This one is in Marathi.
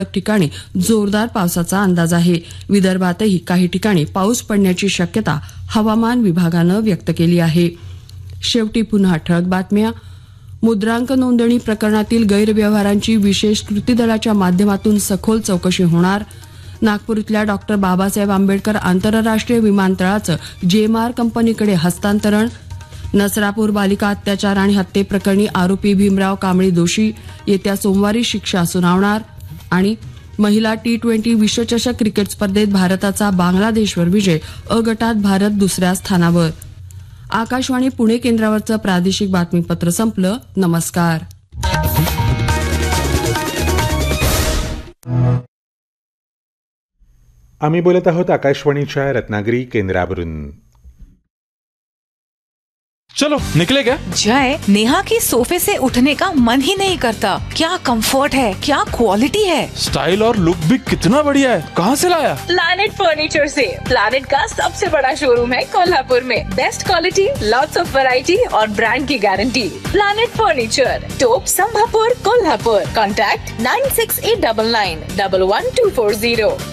ठिकाणी जोरदार पावसाचा अंदाज आहे. विदर्भातही काही ठिकाणी पाऊस पडण्याची शक्यता हवामान विभागानं व्यक्त केली आहे. शेवटी पुन्हा ठळक बातम्या. मुद्रांक नोंदणी प्रकरणातील गैरव्यवहारांची विशेष कृती दलाच्या माध्यमातून सखोल चौकशी होणार. नागपूर इथल्या डॉक्टर बाबासाहेब आंबेडकर आंतरराष्ट्रीय विमानतळाचं जेएमआर कंपनीकडे हस्तांतरण. नसरापूर बालिका अत्याचार आणि हत्येप्रकरणी आरोपी भीमराव कांबळे दोषी, येत्या सोमवारी शिक्षा सुनावणार. आणि महिला T20 विश्वचषक क्रिकेट स्पर्धेत भारताचा बांगलादेशवर विजय, अ गटात भारत दुसऱ्या स्थानावर. आकाशवाणी पुणे केंद्रावरचं प्रादेशिक बातमीपत्र संपलं. नमस्कार. आम्ही बोलत आहोत आकाशवाणीच्या रत्नागिरी केंद्रावरून. चलो निकले क्या? जय, नेहा की सोफे से उठने का मन ही नहीं करता. क्या कंफर्ट है, क्या क्वालिटी है. स्टाइल और लुक भी कितना बढ़िया है. कहाँ से लाया? प्लैनेट फर्नीचर से. प्लैनेट का सबसे बड़ा शोरूम है कोल्हापुर में. Best quality, lots of variety और ब्रांड की गारंटी. प्लैनेट फर्नीचर, टोप संभापुर, कोल्हापुर. कॉन्टैक्ट 9689911240.